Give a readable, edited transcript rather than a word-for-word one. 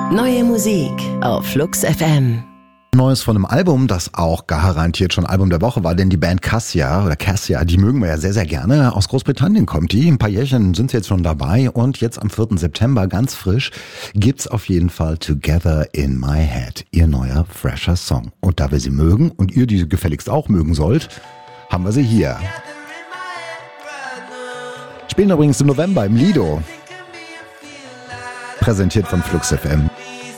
Neue Musik auf Flux FM. Neues von einem Album, das auch garantiert schon Album der Woche war, denn die Band Cassia, die mögen wir ja sehr, sehr gerne. Aus Großbritannien kommt die. Ein paar Jährchen sind sie jetzt schon dabei und jetzt am 4. September, ganz frisch, gibt's auf jeden Fall Together in My Head, ihr neuer, fresher Song. Und da wir sie mögen und ihr die gefälligst auch mögen sollt, haben wir sie hier. Spielen übrigens im November im Lido. Präsentiert von Flux FM.